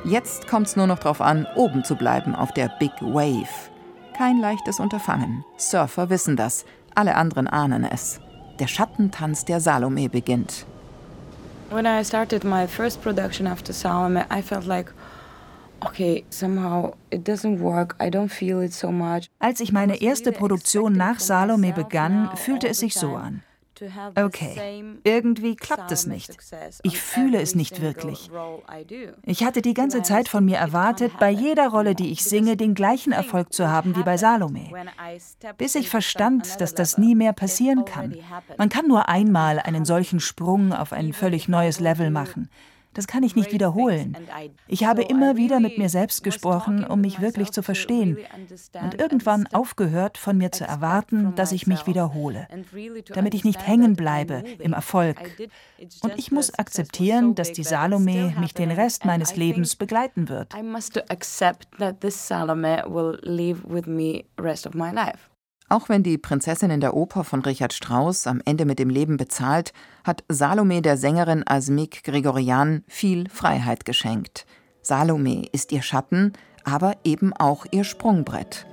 Jetzt kommt's nur noch drauf an, oben zu bleiben auf der Big Wave. Kein leichtes Unterfangen. Surfer wissen das, alle anderen ahnen es. Der Schattentanz der Salome beginnt. When I started my first production after Salome, I felt like, okay, somehow it doesn't work. I don't feel it so much. Als ich meine erste Produktion nach Salome begann, fühlte es sich so an. Okay, irgendwie klappt es nicht. Ich fühle es nicht wirklich. Ich hatte die ganze Zeit von mir erwartet, bei jeder Rolle, die ich singe, den gleichen Erfolg zu haben wie bei Salome. Bis ich verstand, dass das nie mehr passieren kann. Man kann nur einmal einen solchen Sprung auf ein völlig neues Level machen. Das kann ich nicht wiederholen. Ich habe immer wieder mit mir selbst gesprochen, um mich wirklich zu verstehen. Und irgendwann aufgehört, von mir zu erwarten, dass ich mich wiederhole. Damit ich nicht hängen bleibe im Erfolg. Und ich muss akzeptieren, dass die Salome mich den Rest meines Lebens begleiten wird. Auch wenn die Prinzessin in der Oper von Richard Strauss am Ende mit dem Leben bezahlt, hat Salome der Sängerin Asmik Grigoryan viel Freiheit geschenkt. Salome ist ihr Schatten, aber eben auch ihr Sprungbrett.